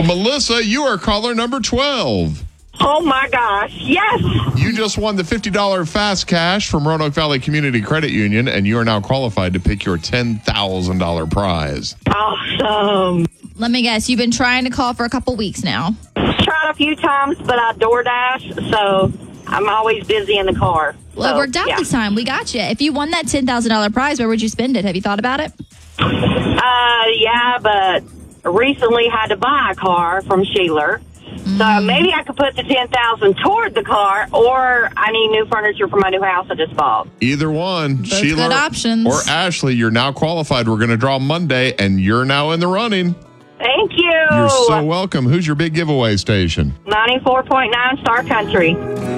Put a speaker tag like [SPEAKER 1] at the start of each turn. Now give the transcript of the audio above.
[SPEAKER 1] Melissa, you are caller number 12.
[SPEAKER 2] Oh, my gosh. Yes.
[SPEAKER 1] You just won the $50 fast cash from Roanoke Valley Community Credit Union, and you are now qualified to pick your $10,000 prize.
[SPEAKER 2] Awesome.
[SPEAKER 3] Let me guess, you've been trying to call for a couple weeks now.
[SPEAKER 2] Tried a few times, but I DoorDash, so I'm always busy in the car.
[SPEAKER 3] Well, it
[SPEAKER 2] So,
[SPEAKER 3] worked out this time. We got you. If you won that $10,000 prize, where would you spend it? Have you thought about it?
[SPEAKER 2] Yeah, but recently had to buy a car from Sheeler. So maybe I could put the $10,000 toward the car, or I need new furniture for my new house I just bought.
[SPEAKER 1] Either one.
[SPEAKER 3] Both
[SPEAKER 1] Sheila
[SPEAKER 3] good options.
[SPEAKER 1] or Ashley, you're now qualified. We're going to draw Monday, and you're now in the running.
[SPEAKER 2] Thank you.
[SPEAKER 1] You're so welcome. Who's your big giveaway station?
[SPEAKER 2] 94.9 Star Country.